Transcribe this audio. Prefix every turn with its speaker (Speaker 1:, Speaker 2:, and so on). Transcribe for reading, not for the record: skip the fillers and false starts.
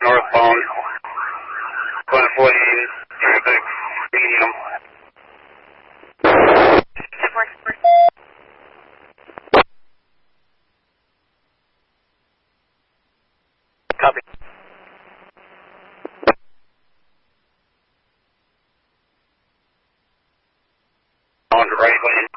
Speaker 1: northbound, left lane, traffic, medium. Copy. On to right lane.